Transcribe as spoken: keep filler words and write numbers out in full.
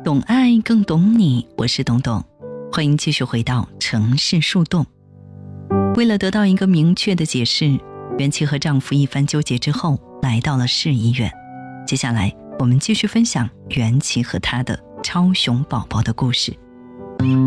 懂爱更懂你，我是董董，欢迎继续回到城市树洞。为了得到一个明确的解释，袁琪和丈夫一番纠结之后来到了市医院。接下来我们继续分享袁琪和她的超熊宝宝的故事。